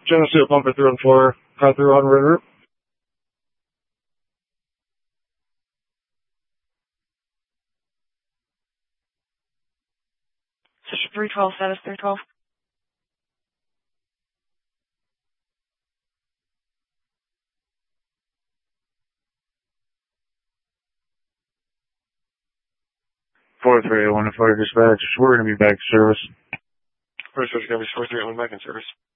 Geneseo pump it through on 4, cut through on river. Station 312, status 312. Four three one to fire dispatch. We're gonna be back to service. First, going to be 4381 back in service.